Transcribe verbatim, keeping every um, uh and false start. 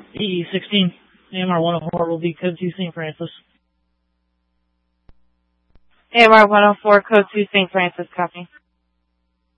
E sixteen, A M R one oh four will be code two Saint Francis. A M R one oh four, code two Saint Francis, copy.